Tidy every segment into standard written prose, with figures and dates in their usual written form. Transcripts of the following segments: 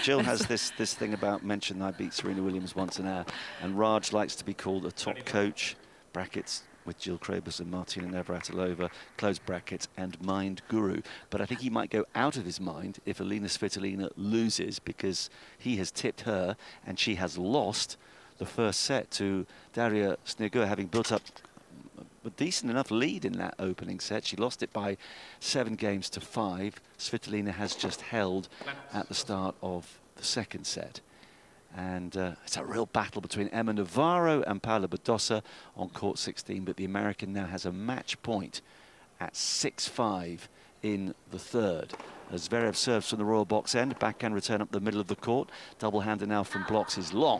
Jill has this thing about mention I beat Serena Williams once an hour, and Raj likes to be called a top coach, brackets, with Jill Krabus and Martina Navratilova, close brackets, and mind guru. But I think he might go out of his mind if Alina Svitolina loses, because he has tipped her and she has lost the first set to Daria Snegur, having built up a decent enough lead in that opening set. She lost it by 7 games to 5. Svitolina has just held at the start of the second set. And it's a real battle between Emma Navarro and Paula Badosa on court 16, but the American now has a match point at 6-5 in the third. As Zverev serves from the royal box end, backhand return up the middle of the court. Double-hander now from blocks is long.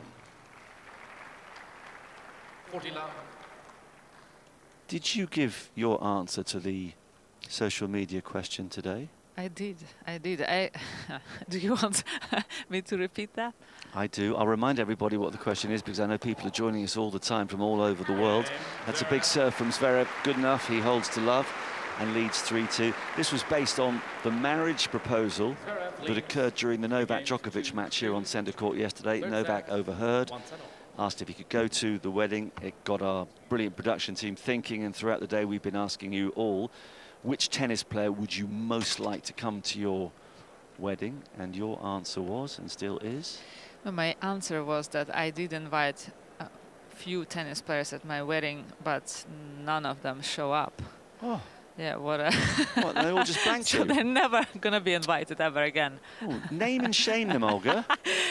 40 love. Did you give your answer to the social media question today? I did. Do you want me to repeat that? I do. I'll remind everybody what the question is, because I know people are joining us all the time from all over the world. That's a big serve from Zverev. Good enough. He holds to love and leads 3-2. This was based on the marriage proposal that occurred during the Novak Djokovic match here on centre court yesterday. Novak overheard, asked if he could go to the wedding. It got our brilliant production team thinking, and throughout the day we've been asking you all, which tennis player would you most like to come to your wedding? And your answer was, and still is? Well, my answer was that I did invite a few tennis players at my wedding, but none of them show up. Oh. Yeah, what a... What, they all just blanked you? So they're never going to be invited ever again. Ooh, name and shame them, Olga.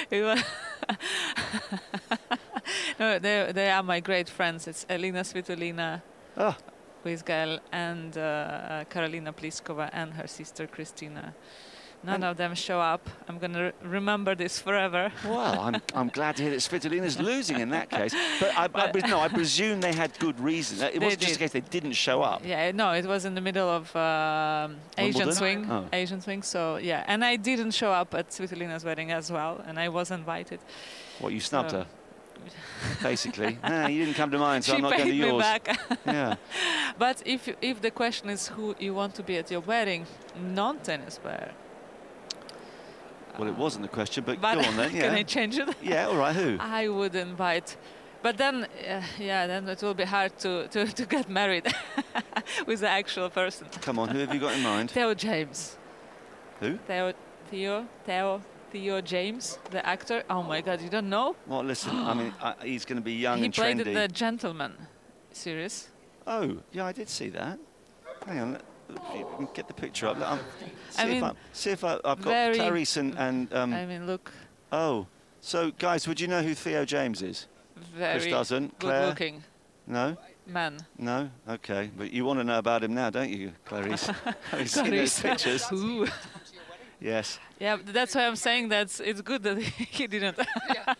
No, they are my great friends. It's Elina Svitolina, Wizgael, and Karolina Pliskova, and her sister Kristina. None of them show up. I'm going to remember this forever. Well, I'm glad to hear that Svitolina's losing in that case. But I presume they had good reason. It wasn't just a case they didn't show up. Yeah, no, it was in the middle of Asian swing. Oh. Asian swing. So yeah, and I didn't show up at Svitolina's wedding as well, and I was invited. What, you snubbed her? Basically, you didn't come to mine, so I'm not going to yours. She paid me back. Yeah. But if the question is who you want to be at your wedding, non-tennis player. Well, it wasn't the question, but go on then. Yeah. Can I change it? Yeah, all right. Who? I would invite, but then, then it will be hard to get married with the actual person. Come on, who have you got in mind? Theo James. Who? Theo James, the actor. Oh my God, you don't know? Well, listen, I mean, he's going to be young and trendy. He played in the Gentleman series. Oh, yeah, I did see that. Hang on, you can get the picture up. See if I've got Clarice and I mean, look. Oh, so guys, would you know who Theo James is? Very Chris doesn't. good looking. No? Man. No? Okay. But you want to know about him now, don't you, Clarice? Have you seen those pictures? Ooh. Yes. Yeah, that's why I'm saying that it's good that he didn't. Is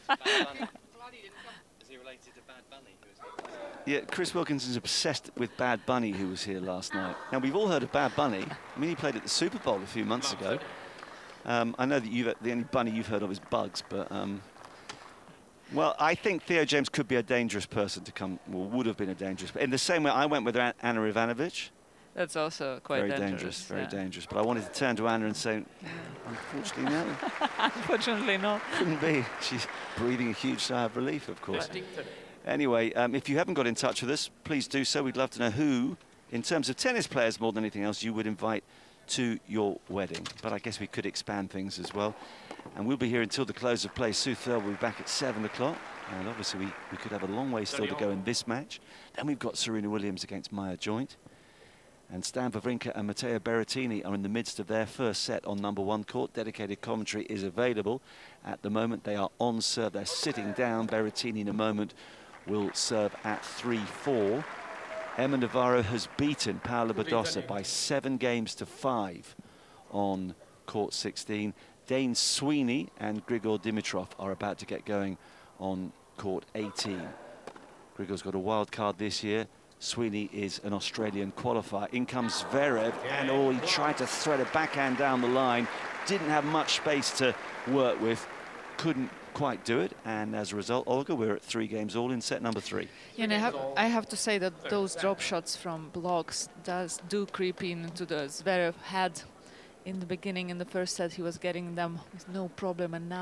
he related to Bad Bunny? Yeah, Chris Wilkinson's obsessed with Bad Bunny, who was here last night. Now, we've all heard of Bad Bunny. I mean, he played at the Super Bowl a few months ago. I know that the only bunny you've heard of is Bugs, but... well, I think Theo James could be a dangerous person to come, well, would have been a dangerous... In the same way I went with Anna Ivanovic. That's also quite very dangerous. Very dangerous. But I wanted to turn to Anna and say, unfortunately, no. Unfortunately, no. Couldn't be. She's breathing a huge sigh of relief, of course. Anyway, if you haven't got in touch with us, please do so. We'd love to know who, in terms of tennis players more than anything else, you would invite to your wedding. But I guess we could expand things as well. And we'll be here until the close of play. Sue Thurl will be back at 7 o'clock. And obviously, we could have a long way still to go in this match. Then we've got Serena Williams against Maya Joint. And Stan Wawrinka and Matteo Berrettini are in the midst of their first set on #1 court. Dedicated commentary is available. At the moment, they are on serve. They're sitting down. Berrettini in a moment will serve at 3-4. Emma Navarro has beaten Paula Badosa by 7 games to 5 on court 16. Dane Sweeney and Grigor Dimitrov are about to get going on court 18. Grigor's got a wild card this year. Sweeney is an Australian qualifier. In comes Zverev, and he tried to thread a backhand down the line. Didn't have much space to work with. Couldn't quite do it, and as a result, Olga, we're at 3 games all in set number 3. Yeah, and I have to say that those drop shots from blocks do creep into the Zverev head. In the beginning, in the first set, he was getting them with no problem, and now